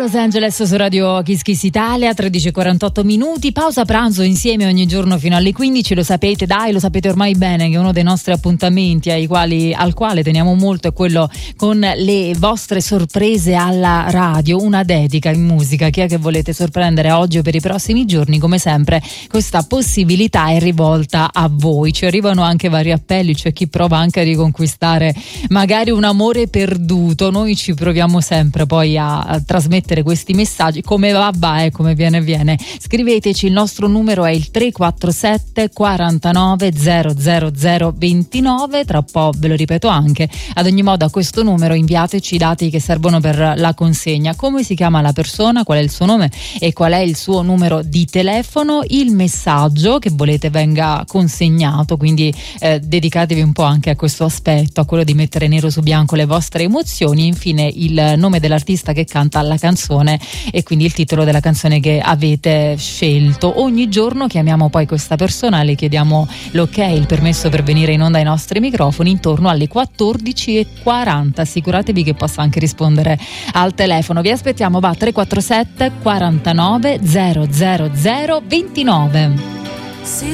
Los Angeles su Radio Kiss Kiss Italia, 13:48 minuti, pausa pranzo insieme ogni giorno fino alle 15, lo sapete, lo sapete ormai bene che uno dei nostri appuntamenti al quale teniamo molto è quello con le vostre sorprese alla radio, una dedica in musica. Chi è che volete sorprendere oggi o per i prossimi giorni? Come sempre questa possibilità è rivolta a voi. Ci arrivano anche vari appelli, c'è chi prova anche a riconquistare magari un amore perduto. Noi ci proviamo sempre poi a trasmettere questi messaggi, come va e come viene. Scriveteci, il nostro numero è il 347 49 000 29, tra un po' ve lo ripeto anche. Ad ogni modo, a questo numero inviateci i dati che servono per la consegna: come si chiama la persona, qual è il suo nome e qual è il suo numero di telefono, il messaggio che volete venga consegnato, quindi dedicatevi un po' anche a questo aspetto, a quello di mettere nero su bianco le vostre emozioni. Infine il nome dell'artista che canta la canzone e quindi il titolo della canzone che avete scelto. Ogni giorno chiamiamo poi questa persona, le chiediamo l'ok, il permesso per venire in onda ai nostri microfoni intorno alle 14:40. Assicuratevi che possa anche rispondere al telefono. Vi aspettiamo, 347 49 000 29.